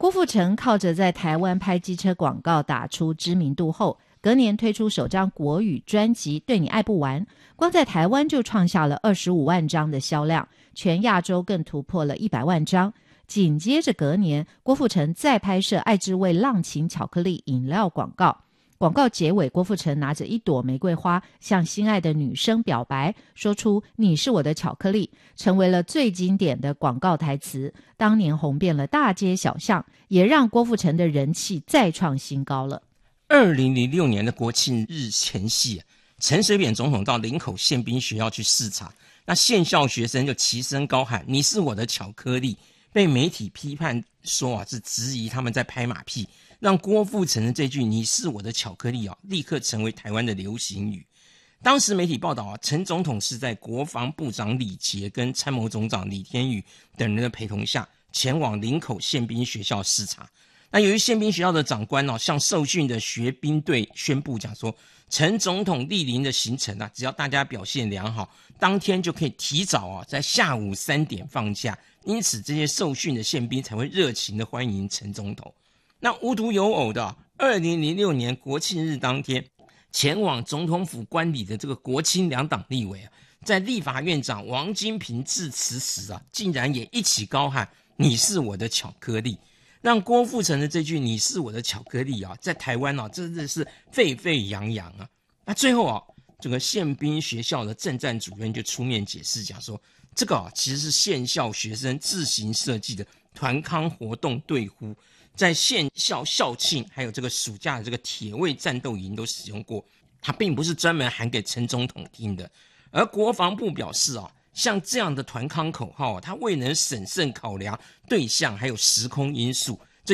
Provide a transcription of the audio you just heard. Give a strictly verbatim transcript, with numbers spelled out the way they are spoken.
郭富城靠着在台湾拍机车广告打出知名度后，隔年推出首张国语专辑《对你爱不完》，光在台湾就创下了二十五万张的销量，全亚洲更突破了一百万张。紧接着隔年，郭富城再拍摄爱之味浪琴巧克力饮料广告，广告结尾，郭富城拿着一朵玫瑰花向心爱的女生表白，说出你是我的巧克力，成为了最经典的广告台词，当年红遍了大街小巷，也让郭富城的人气再创新高了。 二零零六年的国庆日前夕、啊、陈水扁总统到林口宪兵学校去视察，那县校学生就齐声高喊你是我的巧克力，被媒体批判说啊是质疑他们在拍马屁，让郭富城的这句你是我的巧克力啊立刻成为台湾的流行语。当时媒体报道啊，陈总统是在国防部长李捷跟参谋总长李天宇等人的陪同下前往林口宪兵学校视察。那由于宪兵学校的长官、哦、向受训的学兵队宣布讲说，陈总统莅临的行程、啊、只要大家表现良好，当天就可以提早、啊、在下午三点放假，因此这些受训的宪兵才会热情的欢迎陈总统。那无独有偶的、啊、二零零六年国庆日当天，前往总统府观礼的这个国亲两党立委啊，在立法院长王金平致辞时啊，竟然也一起高喊你是我的巧克力，让郭富城的这句你是我的巧克力啊，在台湾啊真的是沸沸扬扬啊。那最后啊，这个宪兵学校的政战主任就出面解释讲说，这个啊其实是县校学生自行设计的团康活动队呼，在县校校庆还有这个暑假的这个铁卫战斗营都使用过，它并不是专门喊给陈总统听的。而国防部表示啊，像这样的团康口号、啊、它未能审慎考量对象还有时空因素，